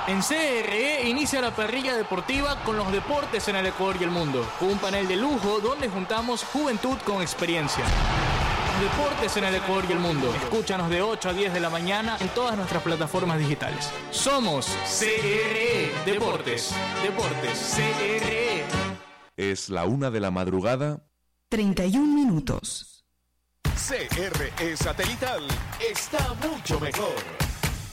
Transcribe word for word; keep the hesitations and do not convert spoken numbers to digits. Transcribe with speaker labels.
Speaker 1: En C R E inicia la parrilla deportiva con los deportes en el Ecuador y el mundo, con un panel de lujo donde juntamos juventud con experiencia. Los deportes en el Ecuador y el mundo. Escúchanos de ocho a diez de la mañana en todas nuestras plataformas digitales. Somos C R E Deportes. Deportes C R E.
Speaker 2: Es la una de la madrugada.
Speaker 3: treinta y un minutos.
Speaker 4: C R E Satelital está mucho mejor.